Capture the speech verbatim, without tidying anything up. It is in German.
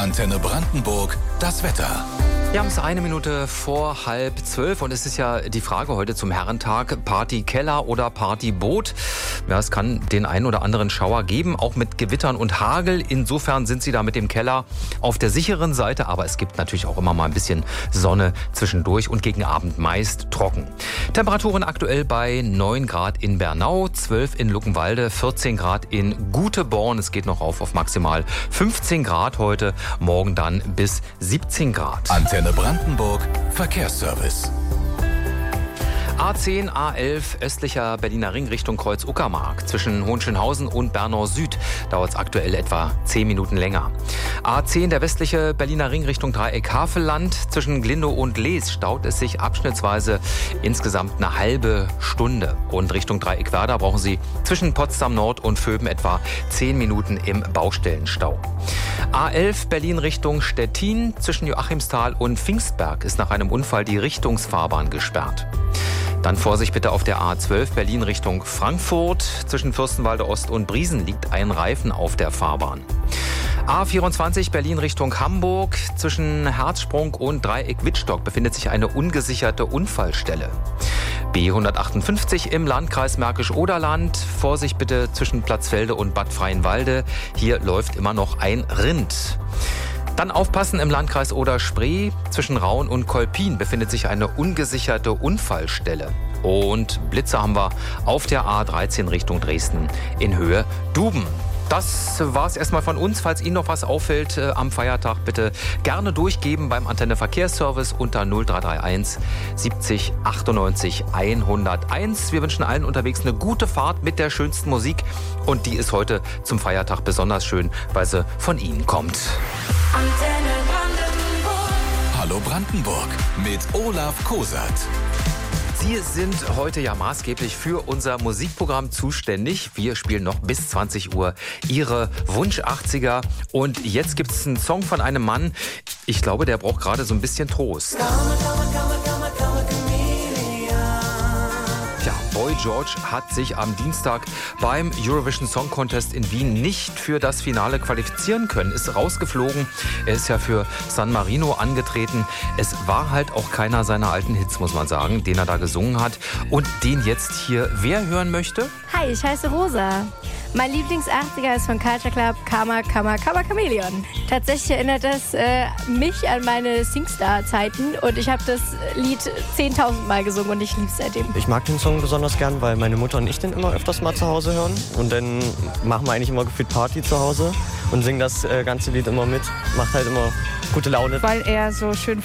Antenne Brandenburg, das Wetter. Wir haben es eine Minute vor halb zwölf und es ist ja die Frage heute zum Herrentag, Partykeller oder Partyboot. Ja, es kann den einen oder anderen Schauer geben, auch mit Gewittern und Hagel. Insofern sind Sie da mit dem Keller auf der sicheren Seite, aber es gibt natürlich auch immer mal ein bisschen Sonne zwischendurch und gegen Abend meist trocken. Temperaturen aktuell bei neun Grad in Bernau, zwölf in Luckenwalde, vierzehn Grad in Guteborn. Es geht noch auf auf maximal fünfzehn Grad heute, morgen dann bis siebzehn Grad. Antenne Brandenburg, Verkehrsservice. A zehn, A elf, östlicher Berliner Ring Richtung Kreuz-Uckermark. Zwischen Hohenschönhausen und Bernau Süd dauert es aktuell etwa zehn Minuten länger. A zehn, der westliche Berliner Ring Richtung Dreieck Havelland. Zwischen Glindow und Lees staut es sich abschnittsweise insgesamt eine halbe Stunde. Und Richtung Dreieck Werder brauchen Sie zwischen Potsdam Nord und Vöben etwa zehn Minuten im Baustellenstau. A elf, Berlin Richtung Stettin. Zwischen Joachimsthal und Pfingstberg ist nach einem Unfall die Richtungsfahrbahn gesperrt. Dann Vorsicht bitte auf der A zwölf, Berlin Richtung Frankfurt. Zwischen Fürstenwalde Ost und Briesen liegt ein Reifen auf der Fahrbahn. A vierundzwanzig, Berlin Richtung Hamburg. Zwischen Herzsprung und Dreieck Wittstock befindet sich eine ungesicherte Unfallstelle. B hundertachtundfünfzig im Landkreis Märkisch-Oderland. Vorsicht bitte zwischen Platzfelde und Bad Freienwalde. Hier läuft immer noch ein Rind. Dann aufpassen im Landkreis Oder-Spree. Zwischen Raun und Kolpin befindet sich eine ungesicherte Unfallstelle. Und Blitze haben wir auf der A dreizehn Richtung Dresden in Höhe Duben. Das war's erstmal von uns. Falls Ihnen noch was auffällt äh, am Feiertag, bitte gerne durchgeben beim Antenne Verkehrsservice unter null drei drei eins siebzig achtundneunzig hunderteins. Wir wünschen allen unterwegs eine gute Fahrt mit der schönsten Musik. Und die ist heute zum Feiertag besonders schön, weil sie von Ihnen kommt. Antenne Brandenburg. Hallo Brandenburg mit Olaf Kosert. Sie sind heute ja maßgeblich für unser Musikprogramm zuständig. Wir spielen noch bis zwanzig Uhr Ihre Wunsch-achtziger. Und jetzt gibt es einen Song von einem Mann, ich glaube, der braucht gerade so ein bisschen Trost. Ja, Boy George hat sich am Dienstag beim Eurovision Song Contest in Wien nicht für das Finale qualifizieren können. Ist rausgeflogen. Er ist ja für San Marino angetreten. Es war halt auch keiner seiner alten Hits, muss man sagen, den er da gesungen hat. Und den jetzt hier wer hören möchte? Hi, ich heiße Rosa. Mein Lieblings-achtziger ist von Culture Club Karma, Karma, Karma Chameleon. Tatsächlich erinnert das äh, mich an meine Singstar-Zeiten und ich habe das Lied zehntausend Mal gesungen und ich liebe es seitdem. Ich mag den Song besonders gern, weil meine Mutter und ich den immer öfters mal zu Hause hören. Und dann machen wir eigentlich immer gefühlt Party zu Hause und singen das äh, ganze Lied immer mit. Macht halt immer gute Laune. Weil er so schön